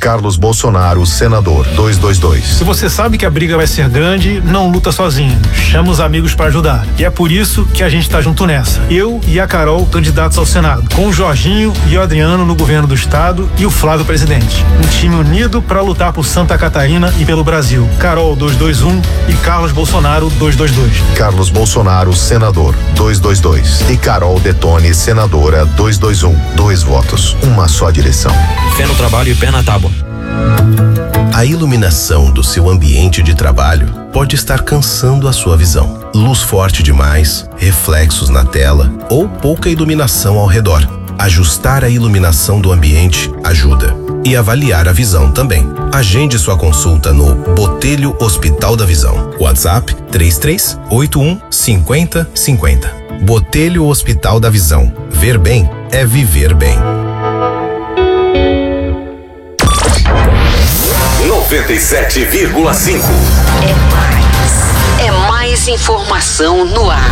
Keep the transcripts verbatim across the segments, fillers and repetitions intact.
Carlos Bolsonaro, senador, duzentos e vinte e dois. Se você sabe que a briga vai ser grande, não luta sozinho. Chama os amigos para ajudar. E é por isso que a gente tá junto nessa. Eu e a Carol, candidatos ao Senado. Com o Jorginho e o Adriano no governo do estado e o Flávio presidente. Um time unido para lutar por Santa Catarina e pelo Brasil. Carol duzentos e vinte e um e Carlos Bolsonaro duzentos e vinte e dois. Carlos Bolsonaro, senador, duzentos e vinte e dois. E Carol Detone, senadora, duzentos e vinte e um. Dois votos, uma só direção. Fé no trabalho e pé na tábua. A iluminação do seu ambiente de trabalho pode estar cansando a sua visão. Luz forte demais, reflexos na tela ou pouca iluminação ao redor. Ajustar a iluminação do ambiente ajuda. E avaliar a visão também. Agende sua consulta no Botelho Hospital da Visão. WhatsApp três três oito um cinco zero cinco zero. Botelho Hospital da Visão. Ver bem é viver bem. noventa e sete vírgula cinco. É mais. É mais informação no ar.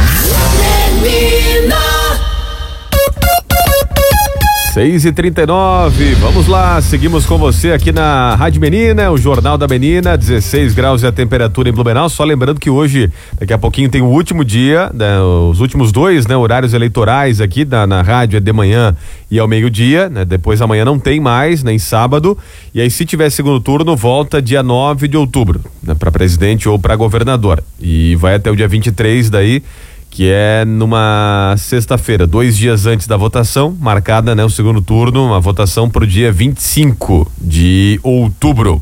seis e trinta e nove, vamos lá, seguimos com você aqui na Rádio Menina, o Jornal da Menina, dezesseis graus e a temperatura em Blumenau, só lembrando que hoje, daqui a pouquinho tem o último dia, né, os últimos dois, né, horários eleitorais aqui na, na rádio é de manhã e ao meio-dia, né, depois amanhã não tem mais, nem sábado, e aí se tiver segundo turno, volta dia nove de outubro, né, para presidente ou para governador, e vai até o dia vinte e três daí, que é numa sexta-feira, dois dias antes da votação, marcada, né, o segundo turno, uma votação para o dia vinte e cinco de outubro.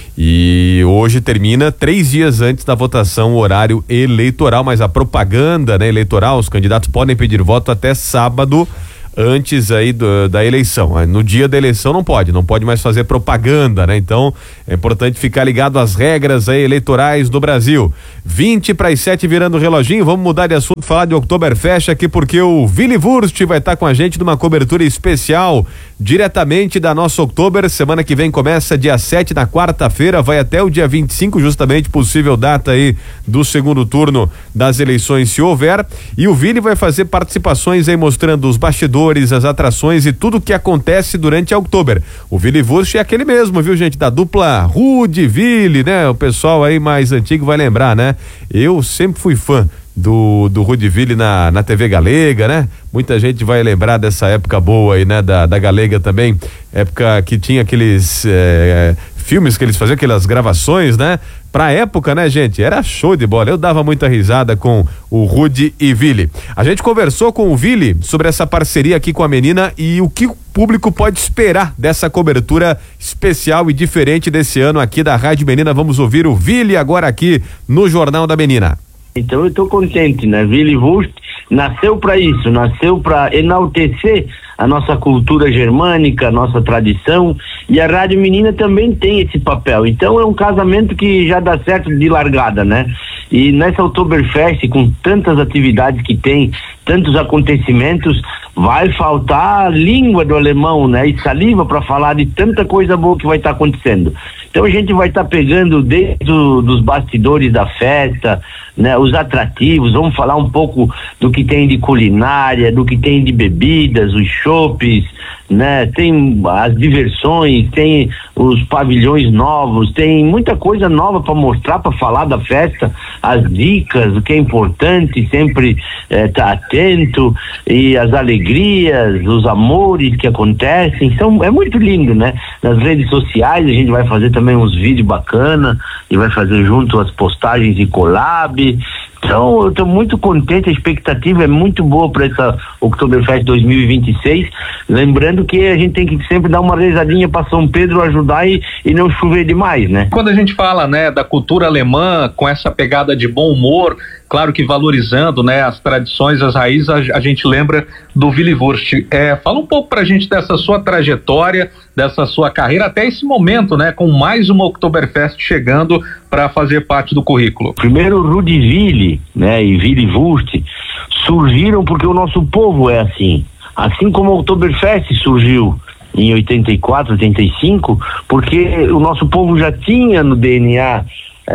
E hoje termina três dias antes da votação, o horário eleitoral, mas a propaganda, né, eleitoral, os candidatos podem pedir voto até sábado, antes aí do, da eleição. No dia da eleição não pode, não pode mais fazer propaganda, né? Então é importante ficar ligado às regras aí eleitorais do Brasil. vinte para as sete virando o reloginho, vamos mudar de assunto, falar de Oktoberfest aqui, porque o Willy Wurst vai estar com a gente numa cobertura especial diretamente da nossa Oktober. Semana que vem começa dia sete, na quarta-feira, vai até o dia vinte e cinco, justamente possível data aí do segundo turno das eleições, se houver. E o Willy vai fazer participações aí mostrando os bastidores, as atrações e tudo que acontece durante a Oktober. O Willy Wurst é aquele mesmo, viu, gente? Da dupla Rude Willy, né? O pessoal aí mais antigo vai lembrar, né? Eu sempre fui fã do, do Rude Willy na, na T V Galega, né? Muita gente vai lembrar dessa época boa aí, né? Da, da Galega também, época que tinha aqueles é, filmes que eles faziam, aquelas gravações, né? Pra época, né, gente? Era show de bola. Eu dava muita risada com o Rude e Willy. A gente conversou com o Willy sobre essa parceria aqui com a Menina e o que o público pode esperar dessa cobertura especial e diferente desse ano aqui da Rádio Menina. Vamos ouvir o Willy agora aqui no Jornal da Menina. Então eu estou contente, né? Willy Wurst nasceu para isso, nasceu para enaltecer a nossa cultura germânica, a nossa tradição, e a Rádio Menina também tem esse papel. Então é um casamento que já dá certo de largada, né? E nessa Oktoberfest, com tantas atividades que tem, tantos acontecimentos, vai faltar a língua do alemão, né? E saliva para falar de tanta coisa boa que vai estar tá acontecendo. Então a gente vai estar tá pegando desde o, dos bastidores da festa, né? Os atrativos, vamos falar um pouco do que tem de culinária, do que tem de bebidas, os chopes, né? Tem as diversões, tem os pavilhões novos, tem muita coisa nova para mostrar, para falar da festa, as dicas, o que é importante, sempre estar tá atento, e as alegrias, os amores que acontecem, são, é muito lindo, né? Nas redes sociais a gente vai fazer também uns vídeos bacana e vai fazer junto as postagens de collab. Então eu estou muito contente, a expectativa é muito boa para essa Oktoberfest dois mil e vinte e seis, lembrando que a gente tem que sempre dar uma rezadinha para São Pedro ajudar e, e não chover demais, né? Quando a gente fala, né, da cultura alemã com essa pegada de bom humor, claro que valorizando, né, as tradições, as raízes, a, a gente lembra do Willy Wurst. É, fala um pouco pra gente dessa sua trajetória, dessa sua carreira, até esse momento, né, com mais uma Oktoberfest chegando para fazer parte do currículo. Primeiro, Rude Willy, né, e Willy Wurst surgiram porque o nosso povo é assim. Assim como a Oktoberfest surgiu em oitenta e quatro, oitenta e cinco, porque o nosso povo já tinha no D N A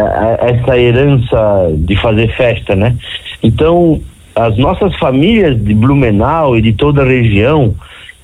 essa herança de fazer festa, né? Então, as nossas famílias de Blumenau e de toda a região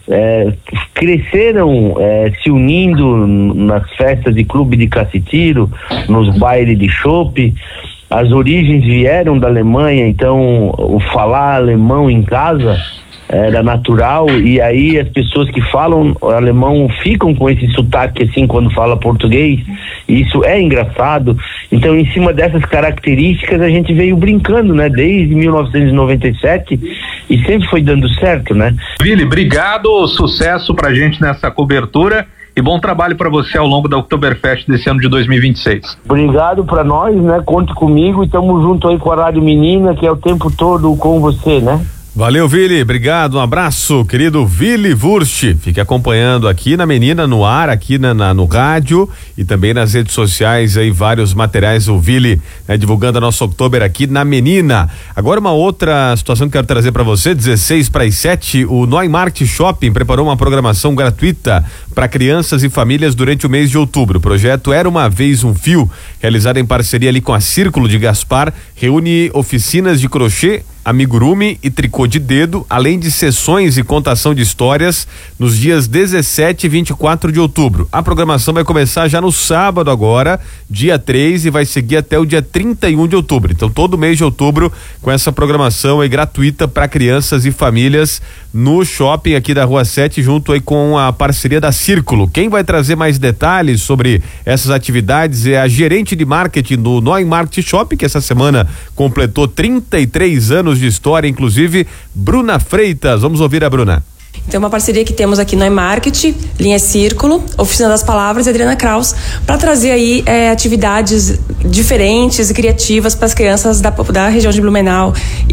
é, cresceram é, se unindo nas festas de clube de cassitiro, nos bailes de chopp. As origens vieram da Alemanha, então o falar alemão em casa era natural, e aí as pessoas que falam alemão ficam com esse sotaque assim quando fala português, e isso é engraçado. Então, em cima dessas características, a gente veio brincando, né, desde mil novecentos e noventa e sete, e sempre foi dando certo, né? Vili, obrigado, sucesso pra gente nessa cobertura e bom trabalho para você ao longo da Oktoberfest desse ano de dois mil e vinte e seis. Obrigado para nós, né? Conte comigo e tamo junto aí com a Rádio Menina, que é o tempo todo com você, né? Valeu, Vili, obrigado, um abraço, querido Vili Wurst. Fique acompanhando aqui na Menina, no ar, aqui na, na no rádio e também nas redes sociais aí, vários materiais, o Vili, né, divulgando a nossa Oktober aqui na Menina. Agora uma outra situação que quero trazer para você, dezesseis para as sete, o Neumarkt Shopping preparou uma programação gratuita para crianças e famílias durante o mês de outubro. O projeto Era Uma Vez um Fio, realizado em parceria ali com a Círculo de Gaspar, reúne oficinas de crochê, amigurumi e tricô de dedo, além de sessões e contação de histórias nos dias dezessete e vinte e quatro de outubro. A programação vai começar já no sábado agora, dia três, e vai seguir até o dia trinta e um de outubro. Então, todo mês de outubro com essa programação aí gratuita para crianças e famílias no shopping aqui da Rua sete, junto aí com a parceria da Círculo. Quem vai trazer mais detalhes sobre essas atividades é a gerente de marketing do Neumarkt Shopping, que essa semana completou trinta e três anos de história, inclusive Bruna Freitas. Vamos ouvir a Bruna. Então, uma parceria que temos aqui no Neumarkt, Linha Círculo, Oficina das Palavras e Adriana Kraus, para trazer aí é, atividades diferentes e criativas para as crianças da, da região de Blumenau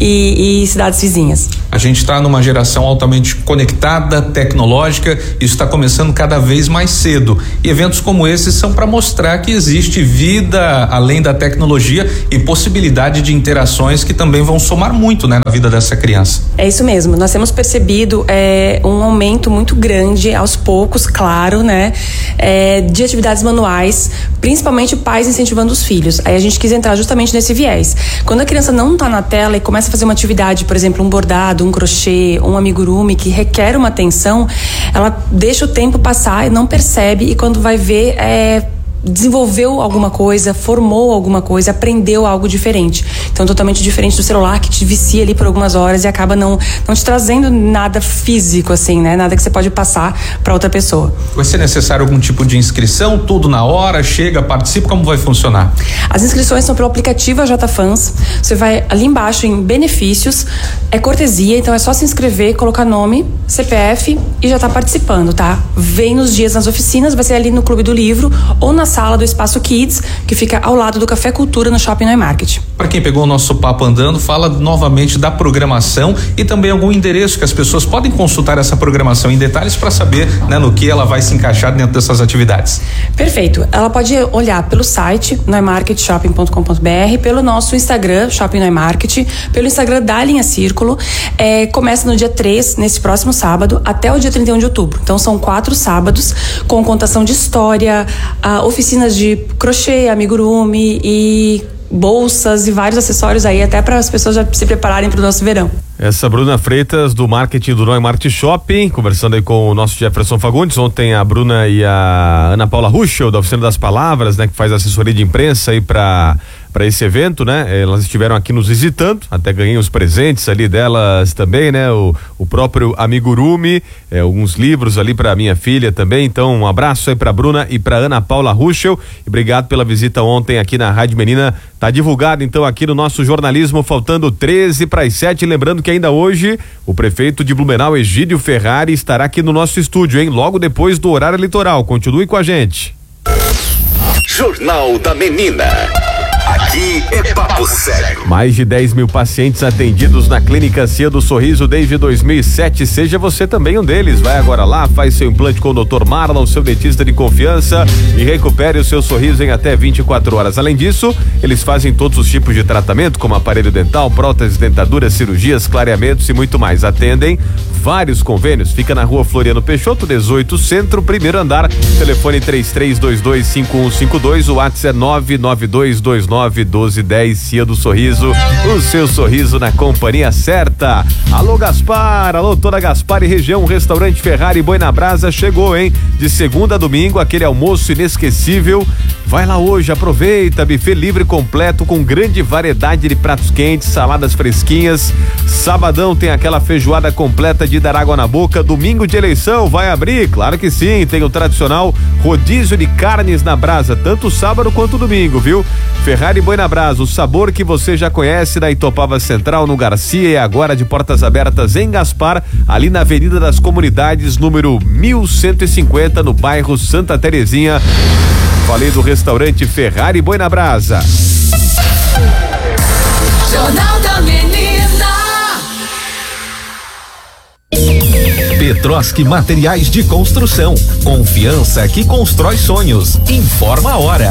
e, e cidades vizinhas. A gente está numa geração altamente conectada, tecnológica, isso está começando cada vez mais cedo. E eventos como esses são para mostrar que existe vida além da tecnologia e possibilidade de interações que também vão somar muito, né, na vida dessa criança. É isso mesmo, nós temos percebido é, um aumento muito grande, aos poucos, claro, né, é, de atividades manuais, principalmente pais incentivando os filhos. Aí a gente quis entrar justamente nesse viés. Quando a criança não está na tela e começa a fazer uma atividade, por exemplo, um bordado, um crochê, um amigurumi, que requer uma atenção, ela deixa o tempo passar e não percebe, e quando vai ver, é... desenvolveu alguma coisa, formou alguma coisa, aprendeu algo diferente. Então, totalmente diferente do celular, que te vicia ali por algumas horas e acaba não, não te trazendo nada físico, assim, né? Nada que você pode passar para outra pessoa. Vai ser necessário algum tipo de inscrição? Tudo na hora? Chega, participa? Como vai funcionar? As inscrições são pelo aplicativo J Fans. Você vai ali embaixo em benefícios, é cortesia, então é só se inscrever, colocar nome, C P F e já tá participando, tá? Vem nos dias nas oficinas, vai ser ali no Clube do Livro ou na sala do Espaço Kids, que fica ao lado do Café Cultura no Shopping Neumarkt. Para quem pegou o nosso papo andando, fala novamente da programação e também algum endereço que as pessoas podem consultar essa programação em detalhes para saber, né, no que ela vai se encaixar dentro dessas atividades. Perfeito. Ela pode olhar pelo site neumarkt shopping ponto com ponto b r, pelo nosso Instagram, Shopping Neumarkt, pelo Instagram da Linha Círculo. É, começa no dia três, nesse próximo sábado, até o dia trinta e um de outubro. Então são quatro sábados com contação de história, a oficinas de crochê, amigurumi e bolsas e vários acessórios aí, até para as pessoas já se prepararem para o nosso verão. Essa Bruna Freitas, do marketing do Neumarkt Shopping, conversando aí com o nosso Jefferson Fagundes. Ontem a Bruna e a Ana Paula Ruschel, da Oficina das Palavras, né, que faz assessoria de imprensa aí para para esse evento, né? Elas estiveram aqui nos visitando, até ganhei os presentes ali delas também, né? O, o próprio amigurumi, é, alguns livros ali para minha filha também. Então, um abraço aí para Bruna e para Ana Paula Ruschel, e obrigado pela visita ontem aqui na Rádio Menina. Tá divulgado então aqui no nosso jornalismo, faltando treze para as sete, lembrando que ainda hoje o prefeito de Blumenau, Egídio Ferrari, estará aqui no nosso estúdio, hein? Logo depois do horário eleitoral. Continue com a gente. Jornal da Menina. Aqui é papo sério. Mais de dez mil pacientes atendidos na Clínica Cia do Sorriso desde dois mil e sete. Seja você também um deles. Vai agora lá, faz seu implante com o doutor Marlon, seu dentista de confiança, e recupere o seu sorriso em até vinte e quatro horas. Além disso, eles fazem todos os tipos de tratamento, como aparelho dental, próteses, dentaduras, cirurgias, clareamentos e muito mais. Atendem vários convênios. Fica na Rua Floriano Peixoto, dezoito, Centro, primeiro andar. Telefone três três dois dois cinco um cinco dois. O WhatsApp é nove nove dois dois nove nove um dois um zero. Cia do Sorriso, o seu sorriso na companhia certa. Alô Gaspar, alô toda Gaspar e região, restaurante Ferrari Boi na Brasa chegou, hein? De segunda a domingo, aquele almoço inesquecível. Vai lá hoje, aproveita, buffet livre completo com grande variedade de pratos quentes, saladas fresquinhas. Sabadão tem aquela feijoada completa de dar água na boca. Domingo de eleição vai abrir? Claro que sim, tem o tradicional rodízio de carnes na brasa, tanto sábado quanto domingo, viu? Ferrari Boi na Brasa, o sabor que você já conhece da Itopava Central, no Garcia, e agora de portas abertas em Gaspar, ali na Avenida das Comunidades, número mil cento e cinquenta, no bairro Santa Terezinha. Falei do restaurante Ferrari Boi na Brasa. Jornal da Menina. Petroski Materiais de Construção. Confiança que constrói sonhos. Informa a hora.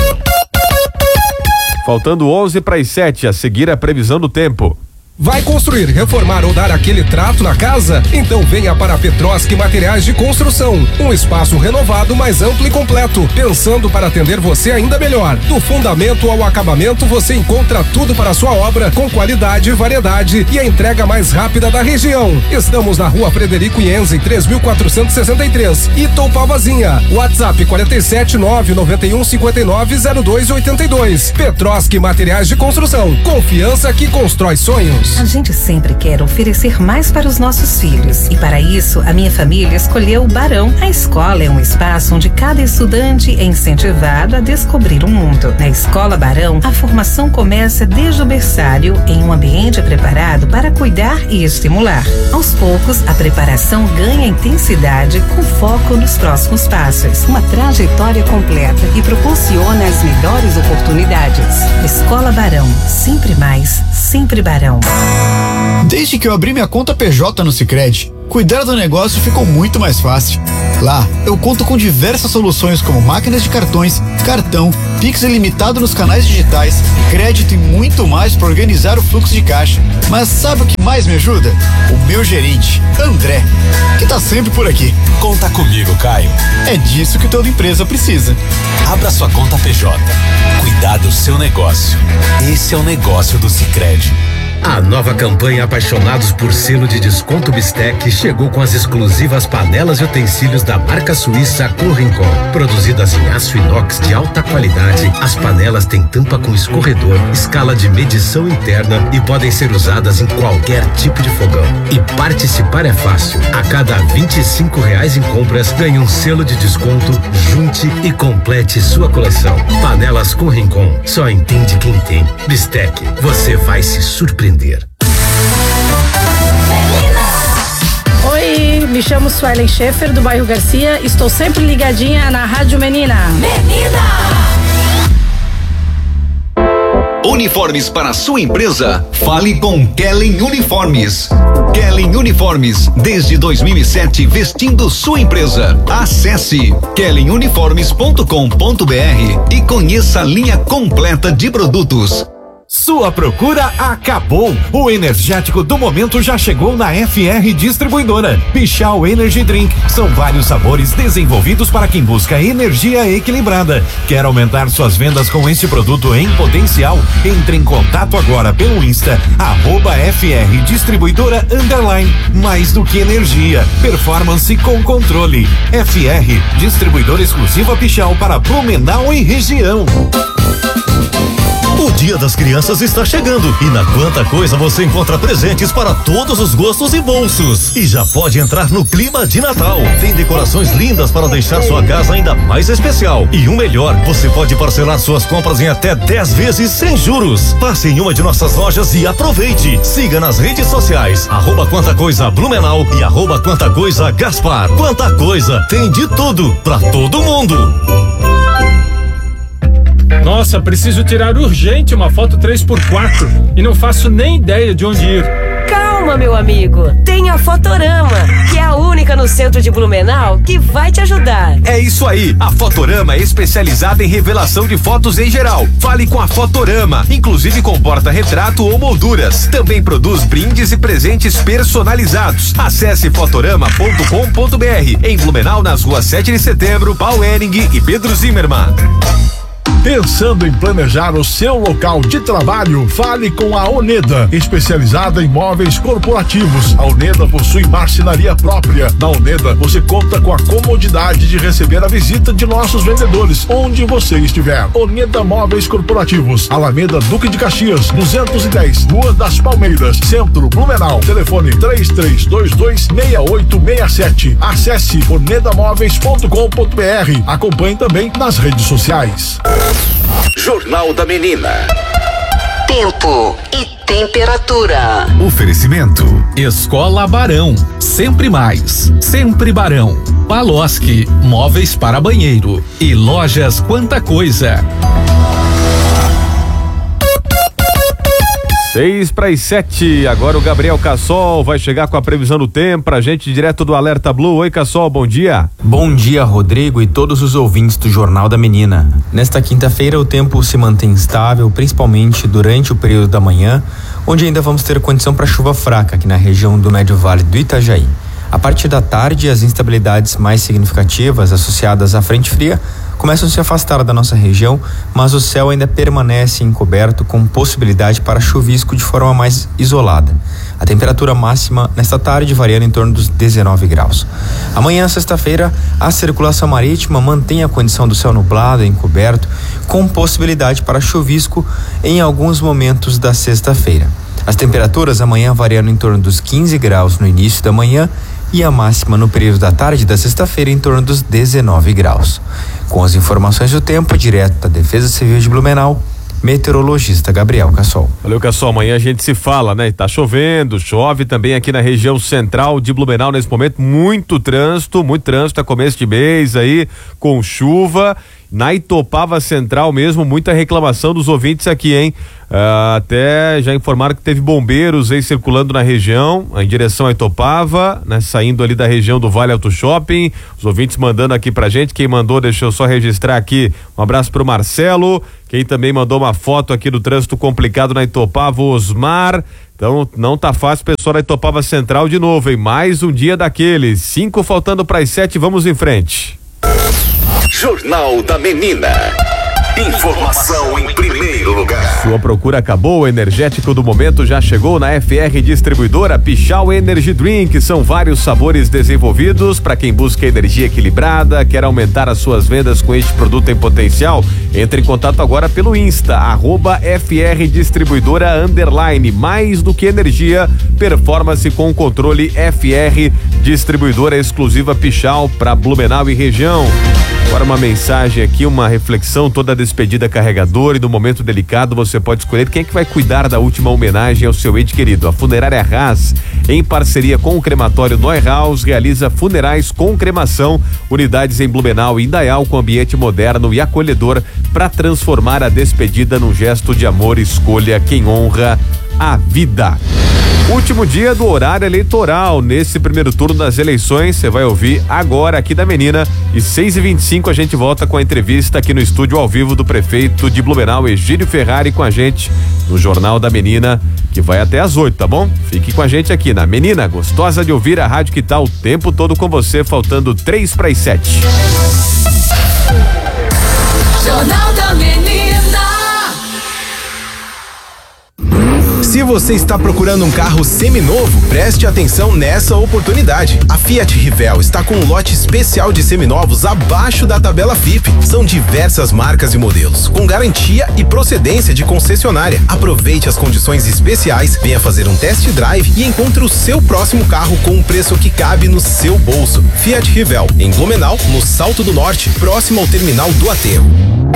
Faltando onze para as sete, a seguir a previsão do tempo. Vai construir, reformar ou dar aquele trato na casa? Então venha para a Petroski Materiais de Construção. Um espaço renovado, mais amplo e completo, pensando para atender você ainda melhor. Do fundamento ao acabamento, você encontra tudo para a sua obra, com qualidade, variedade e a entrega mais rápida da região. Estamos na Rua Frederico Ienzi, três mil quatrocentos e sessenta e três, Itopavazinha. WhatsApp quarenta e sete, nove nove um, cinquenta e nove, zero dois oitenta e dois. Petroski Materiais de Construção. Confiança que constrói sonhos. A gente sempre quer oferecer mais para os nossos filhos e para isso a minha família escolheu o Barão. A escola é um espaço onde cada estudante é incentivado a descobrir o mundo. Na Escola Barão, a formação começa desde o berçário em um ambiente preparado para cuidar e estimular. Aos poucos, a preparação ganha intensidade com foco nos próximos passos. Uma trajetória completa e proporciona as melhores oportunidades. Escola Barão, sempre mais, sempre Barão. Desde que eu abri minha conta P J no Sicredi, cuidar do negócio ficou muito mais fácil. Lá, eu conto com diversas soluções como máquinas de cartões, cartão, Pix ilimitado nos canais digitais, crédito e muito mais para organizar o fluxo de caixa. Mas sabe o que mais me ajuda? O meu gerente, André, que tá sempre por aqui. Conta comigo, Caio. É disso que toda empresa precisa. Abra sua conta P J. Cuidar do seu negócio. Esse é o negócio do Sicredi. A nova campanha Apaixonados por Selo de Desconto Bistec chegou com as exclusivas panelas e utensílios da marca suíça Corrincon. Produzidas em aço inox de alta qualidade, as panelas têm tampa com escorredor, escala de medição interna e podem ser usadas em qualquer tipo de fogão. E participar é fácil. A cada vinte e cinco reais em compras, ganhe um selo de desconto, junte e complete sua coleção. Panelas Corrincon, só entende quem tem. Bistec, você vai se surpreender. Oi, me chamo Suelen Schaefer, do bairro Garcia. Estou sempre ligadinha na Rádio Menina. Menina! Uniformes para a sua empresa? Fale com Kellen Uniformes. Kellen Uniformes, desde dois mil e sete, vestindo sua empresa. Acesse kellen uniformes ponto com ponto br e conheça a linha completa de produtos. Sua procura acabou. O energético do momento já chegou na F R Distribuidora. Pichau Energy Drink. São vários sabores desenvolvidos para quem busca energia equilibrada. Quer aumentar suas vendas com este produto em potencial? Entre em contato agora pelo Insta, arroba F R Distribuidora Underline. Mais do que energia, performance com controle. F R Distribuidora exclusiva Pichau para Blumenau e região. O Dia das Crianças está chegando e na Quanta Coisa você encontra presentes para todos os gostos e bolsos. E já pode entrar no clima de Natal. Tem decorações lindas para deixar sua casa ainda mais especial. E o melhor, você pode parcelar suas compras em até dez vezes sem juros. Passe em uma de nossas lojas e aproveite. Siga nas redes sociais, arroba Quanta Coisa Blumenau e arroba Quanta Coisa Gaspar. Quanta Coisa, tem de tudo para todo mundo. Nossa, preciso tirar urgente uma foto três por quatro e não faço nem ideia de onde ir. Calma, meu amigo. Tem a Fotorama, que é a única no centro de Blumenau que vai te ajudar. É isso aí. A Fotorama é especializada em revelação de fotos em geral. Fale com a Fotorama, inclusive com porta-retrato ou molduras. Também produz brindes e presentes personalizados. Acesse fotorama ponto com ponto br. Em Blumenau, nas ruas sete de setembro, Paul Henning e Pedro Zimmermann. Pensando em planejar o seu local de trabalho? Fale com a Oneda, especializada em móveis corporativos. A Oneda possui marcenaria própria. Na Oneda, você conta com a comodidade de receber a visita de nossos vendedores, onde você estiver. Oneda Móveis Corporativos, Alameda Duque de Caxias, duzentos e dez, Rua das Palmeiras, Centro, Blumenau. Telefone três três dois dois, seis oito seis sete. Acesse oneda móveis ponto com ponto br. Acompanhe também nas redes sociais. Jornal da Menina. Tempo e temperatura. Oferecimento: Escola Barão, sempre mais, sempre Barão. Paloski, móveis para banheiro e Lojas Quanta Coisa. Seis para as sete, agora o Gabriel Cassol vai chegar com a previsão do tempo pra gente direto do Alerta Blue. Oi, Cassol, bom dia. Bom dia, Rodrigo e todos os ouvintes do Jornal da Menina. Nesta quinta-feira o tempo se mantém estável, principalmente durante o período da manhã, onde ainda vamos ter condição para chuva fraca aqui na região do Médio Vale do Itajaí. A partir da tarde, as instabilidades mais significativas associadas à frente fria começam a se afastar da nossa região, mas o céu ainda permanece encoberto com possibilidade para chuvisco de forma mais isolada. A temperatura máxima nesta tarde variando em torno dos dezenove graus. Amanhã, sexta-feira, a circulação marítima mantém a condição do céu nublado e encoberto, com possibilidade para chuvisco em alguns momentos da sexta-feira. As temperaturas amanhã variando em torno dos quinze graus no início da manhã e a máxima no período da tarde da sexta-feira em torno dos dezenove graus. Com as informações do tempo, direto da Defesa Civil de Blumenau, meteorologista Gabriel Cassol. Valeu, Cassol, amanhã a gente se fala, né? Tá chovendo, chove também aqui na região central de Blumenau nesse momento, muito trânsito, muito trânsito, é começo de mês aí, com chuva. Na Itopava Central mesmo, muita reclamação dos ouvintes aqui, hein? Uh, até já informaram que teve bombeiros aí circulando na região, em direção a Itopava, né? Saindo ali da região do Vale Auto Shopping, os ouvintes mandando aqui pra gente, quem mandou, deixa eu só registrar aqui, um abraço pro Marcelo, quem também mandou uma foto aqui do trânsito complicado na Itopava, o Osmar. Então não tá fácil, pessoal da Itopava Central de novo, hein? Mais um dia daqueles, cinco faltando para as sete, vamos em frente. Jornal da Menina. Informação em primeiro lugar. Sua procura acabou, o energético do momento já chegou na F R Distribuidora Pichau Energy Drink. São vários sabores desenvolvidos para quem busca energia equilibrada, quer aumentar as suas vendas com este produto em potencial. Entre em contato agora pelo Insta, arroba F R Distribuidora underline. Mais do que energia, performance com controle. F R Distribuidora exclusiva Pichau para Blumenau e região. Agora uma mensagem aqui, uma reflexão, toda despedida carregador, e no momento delicado você pode escolher quem é que vai cuidar da última homenagem ao seu ente querido. A Funerária Haas, em parceria com o crematório Neuhaus, realiza funerais com cremação, unidades em Blumenau e Indaial com ambiente moderno e acolhedor para transformar a despedida num gesto de amor. Escolha quem honra a vida. Último dia do horário eleitoral nesse primeiro turno das eleições, você vai ouvir agora aqui da Menina, e seis e vinte e cinco a gente volta com a entrevista aqui no estúdio ao vivo do prefeito de Blumenau, Egídio Ferrari, com a gente no Jornal da Menina, que vai até às oito, tá bom? Fique com a gente aqui na Menina, gostosa de ouvir, a rádio que tá o tempo todo com você, faltando três para as sete. Jornal da Menina. Se você está procurando um carro seminovo, preste atenção nessa oportunidade. A Fiat Rivel está com um lote especial de seminovos abaixo da tabela F I P. São diversas marcas e modelos, com garantia e procedência de concessionária. Aproveite as condições especiais, venha fazer um test drive e encontre o seu próximo carro com um preço que cabe no seu bolso. Fiat Rivel, em Blumenau, no Salto do Norte, próximo ao terminal do Aterro.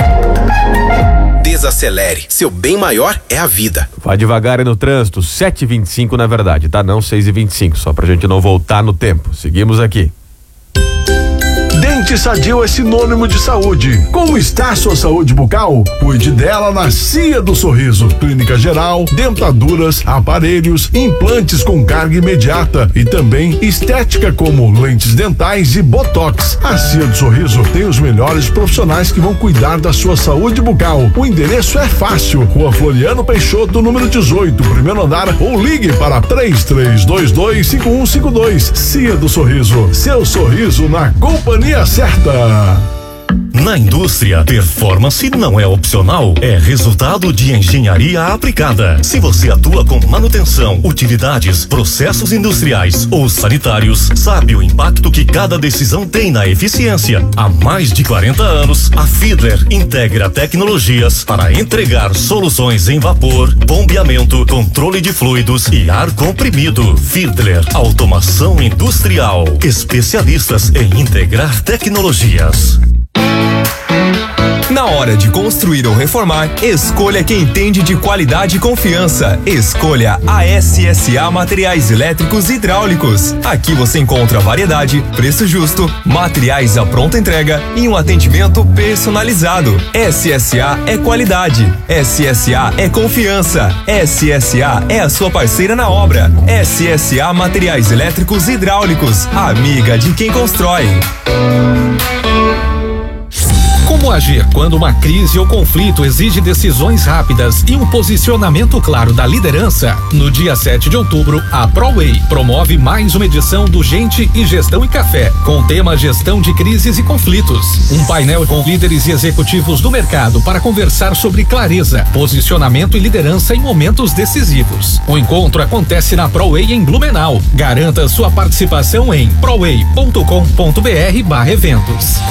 Desacelere, seu bem maior é a vida. Vai devagar aí no trânsito, sete e vinte e cinco na verdade, tá? Não seis e vinte e cinco, só pra gente não voltar no tempo. Seguimos aqui. Dente Sadio é sinônimo de saúde. Como está a sua saúde bucal? Cuide dela na Cia do Sorriso. Clínica geral, dentaduras, aparelhos, implantes com carga imediata e também estética como lentes dentais e botox. A Cia do Sorriso tem os melhores profissionais que vão cuidar da sua saúde bucal. O endereço é fácil. Rua Floriano Peixoto, número dezoito, primeiro andar, ou ligue para três três dois dois, cinco um cinco dois. Cia do Sorriso. Seu sorriso na companhia certa. Na Na indústria, performance não é opcional, é resultado de engenharia aplicada. Se você atua com manutenção, utilidades, processos industriais ou sanitários, sabe o impacto que cada decisão tem na eficiência. Há mais de quarenta anos, a Fiedler integra tecnologias para entregar soluções em vapor, bombeamento, controle de fluidos e ar comprimido. Fiedler Automação Industrial, especialistas em integrar tecnologias. Na hora de construir ou reformar, escolha quem entende de qualidade e confiança. Escolha a S S A Materiais Elétricos e Hidráulicos. Aqui você encontra variedade, preço justo, materiais à pronta entrega e um atendimento personalizado. S S A é qualidade. S S A é confiança. S S A é a sua parceira na obra. S S A Materiais Elétricos e Hidráulicos. Amiga de quem constrói. Como agir quando uma crise ou conflito exige decisões rápidas e um posicionamento claro da liderança? No dia sete de outubro, a ProWay promove mais uma edição do Gente e Gestão e Café, com o tema Gestão de Crises e Conflitos. Um painel com líderes e executivos do mercado para conversar sobre clareza, posicionamento e liderança em momentos decisivos. O encontro acontece na ProWay em Blumenau. Garanta sua participação em proway ponto com ponto br barra eventos.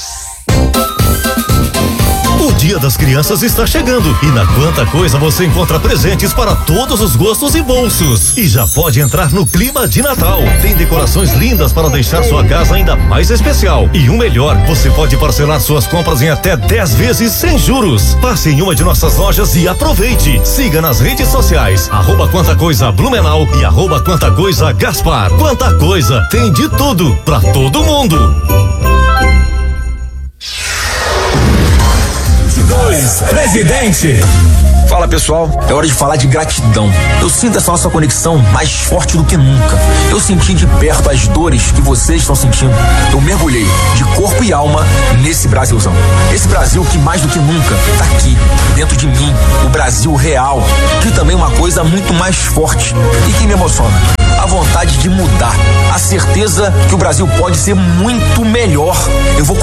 O Dia das Crianças está chegando e na Quanta Coisa você encontra presentes para todos os gostos e bolsos. E já pode entrar no clima de Natal. Tem decorações lindas para deixar sua casa ainda mais especial. E o melhor, você pode parcelar suas compras em até dez vezes sem juros. Passe em uma de nossas lojas e aproveite. Siga nas redes sociais, arroba Quanta Coisa Blumenau e arroba Quanta Coisa Gaspar. Quanta Coisa, tem de tudo para todo mundo. Dois, presidente. Fala pessoal, é hora de falar de gratidão. Eu sinto essa nossa conexão mais forte do que nunca. Eu senti de perto as dores que vocês estão sentindo. Eu mergulhei de corpo e alma nesse Brasilzão. Esse Brasil que mais do que nunca tá aqui, dentro de mim, o Brasil real. E também uma coisa muito mais forte e que me emociona: a vontade de mudar, a certeza que o Brasil pode ser muito melhor. Eu vou